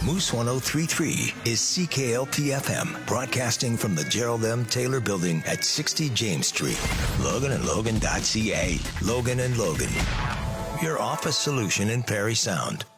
Moose 1033 is CKLP-FM, broadcasting from the Gerald M. Taylor Building at 60 James Street. Logan and Logan.ca. Logan and Logan. Your office solution in Perry Sound.